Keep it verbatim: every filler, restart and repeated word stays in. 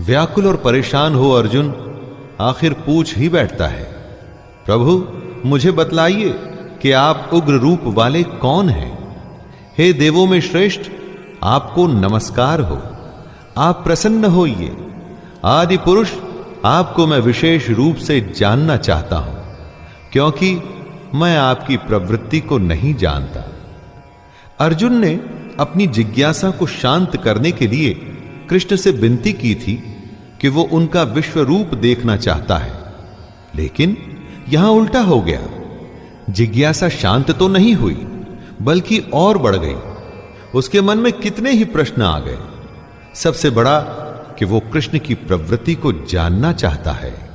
व्याकुल और परेशान हो अर्जुन आखिर पूछ ही बैठता है, प्रभु मुझे बतलाइए कि आप उग्र रूप वाले कौन हैं? हे देवों में श्रेष्ठ, आपको नमस्कार हो, आप प्रसन्न होइए। आदि पुरुष, आपको मैं विशेष रूप से जानना चाहता हूं, क्योंकि मैं आपकी प्रवृत्ति को नहीं जानता। अर्जुन ने अपनी जिज्ञासा को शांत करने के लिए कृष्ण से विनती की थी कि वो उनका विश्व रूप देखना चाहता है, लेकिन यहां उल्टा हो गया। जिज्ञासा शांत तो नहीं हुई, बल्कि और बढ़ गई। उसके मन में कितने ही प्रश्न आ गए। सबसे बड़ा कि वो कृष्ण की प्रवृत्ति को जानना चाहता है।